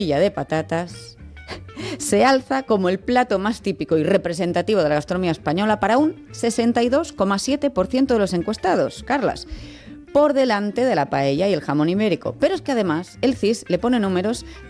de patatas se alza como el plato más típico y representativo de la gastronomía española para un 62,7% de los encuestados, Carlas, por delante de la paella y el jamón ibérico. Pero es que además el CIS le pone números